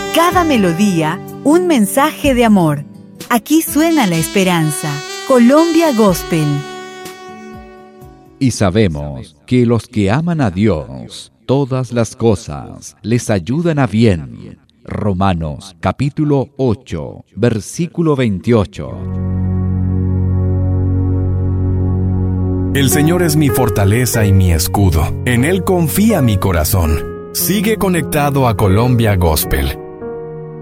Cada melodía, un mensaje de amor. Aquí suena la esperanza. Colombia Gospel. Y sabemos que los que aman a Dios, todas las cosas les ayudan a bien. Romanos capítulo 8, versículo 28. El Señor es mi fortaleza y mi escudo. En Él confía mi corazón. Sigue conectado a Colombia Gospel.